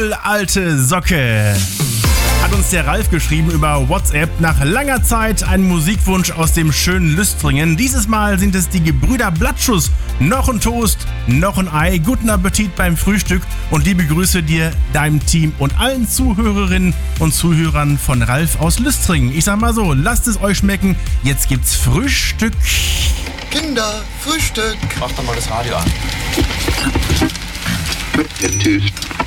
Jawohl, alte Socke. Hat uns der Ralf geschrieben über WhatsApp. Nach langer Zeit ein Musikwunsch aus dem schönen Lüstringen. Dieses Mal sind es die Gebrüder Blattschuss. Noch ein Toast, noch ein Ei. Guten Appetit beim Frühstück und liebe Grüße dir, deinem Team und allen Zuhörerinnen und Zuhörern von Ralf aus Lüstringen. Ich sag mal so, lasst es euch schmecken. Jetzt gibt's Frühstück. Kinder, Frühstück. Mach doch mal das Radio an. Der Tisch.